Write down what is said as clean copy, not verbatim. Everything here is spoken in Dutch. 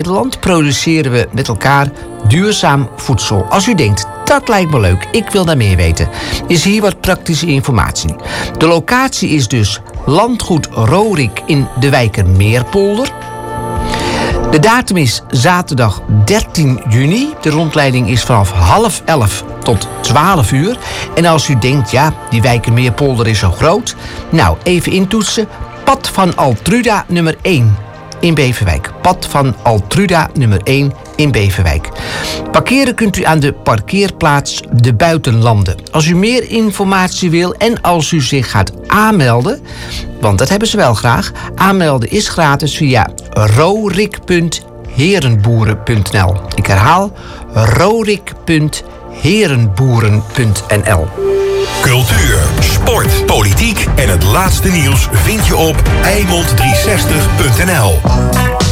Gelderland produceren we met elkaar duurzaam voedsel. Als u denkt, dat lijkt me leuk, ik wil daar meer weten, is hier wat praktische informatie. De locatie is dus Landgoed Rorik in de Wijkermeerpolder. De datum is zaterdag 13 juni. De rondleiding is vanaf 10:30 tot 12 uur. En als u denkt, ja, die Wijkermeerpolder is zo groot. Nou, even intoetsen. Pad van Altruda nummer 1 in Beverwijk. Pad van Altruda nummer 1 in Beverwijk. Parkeren kunt u aan de parkeerplaats De Buitenlanden. Als u meer informatie wil en als u zich gaat aanmelden, want dat hebben ze wel graag, aanmelden is gratis via rorik.herenboeren.nl. Ik herhaal, rorik.herenboeren.nl. Cultuur, sport, politiek en het laatste nieuws vind je op Eimond360.nl.